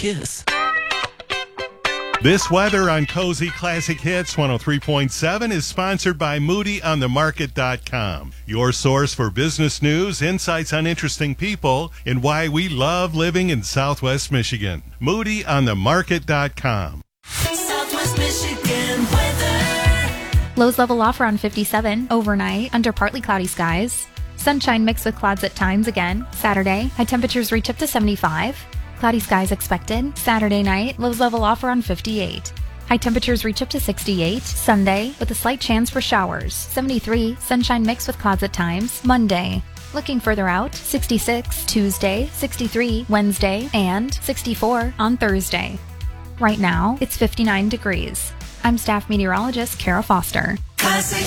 kiss. This weather on Cozy Classic Hits 103.7 is sponsored by MoodyOnTheMarket.com, your source for business news, insights on interesting people, and why we love living in Southwest Michigan. MoodyOnTheMarket.com. Southwest Michigan weather. Lows level off around 57 overnight under partly cloudy skies. Sunshine mixed with clouds at times again. Saturday, high temperatures reach up to 75. Cloudy skies expected. Saturday night, lows level off around 58. High temperatures reach up to 68. Sunday, with a slight chance for showers. 73, sunshine mixed with clouds at times. Monday. Looking further out, 66 Tuesday, 63 Wednesday, and 64 on Thursday. Right now, it's 59 degrees. I'm staff meteorologist Kara Foster. Classic